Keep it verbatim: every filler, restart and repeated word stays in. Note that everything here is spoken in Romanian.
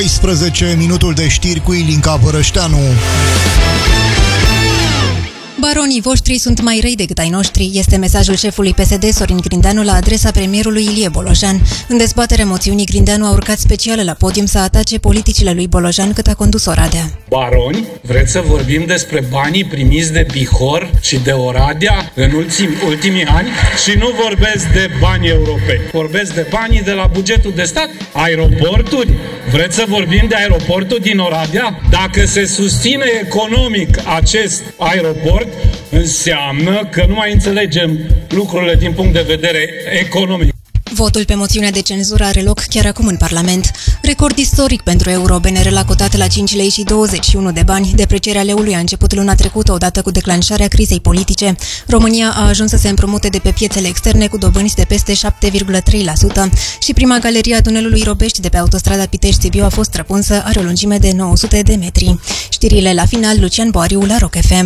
doisprezece, minutul de știri cu Ilinca Bărășteanu. Baronii voștri sunt mai răi decât ai noștri, este mesajul șefului P S D, Sorin Grindeanu, la adresa premierului Ilie Bolojan. În dezbaterea moțiunii, Grindeanu a urcat special la podium să atace politicile lui Bolojan cât a condus Oradea. Baroni, vreți să vorbim despre banii primiți de Bihor și de Oradea în ultim, ultimii ani? Și nu vorbesc de bani europeni, vorbesc de banii de la bugetul de stat. Aeroporturi? Vreți să vorbim de aeroportul din Oradea? Dacă se susține economic acest aeroport, înseamnă că nu mai înțelegem lucrurile din punct de vedere economic. Votul pe moțiunea de cenzură are loc chiar acum în Parlament. Record istoric pentru euro, B N R l-a cotat la cinci lei și douăzeci și unu de bani. Deprecierea leului a început luna trecută, odată cu declanșarea crizei politice. România a ajuns să se împrumute de pe piețele externe cu dobânzi de peste șapte virgulă trei la sută și prima galerie a tunelului Robești de pe autostrada Pitești-Sibiu a fost străpunsă, are o lungime de nouă sute de metri. Știrile la final, Lucian Boariu la Rock F M.